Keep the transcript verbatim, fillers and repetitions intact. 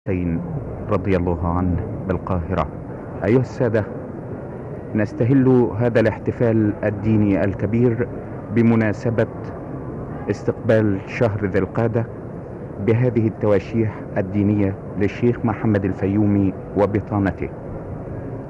حسين رضي الله عنه بالقاهرة. أيها السادة، نستهل هذا الاحتفال الديني الكبير بمناسبة استقبال شهر ذي القعدة بهذه التواشيح الدينية للشيخ محمد الفيومي وبطانته.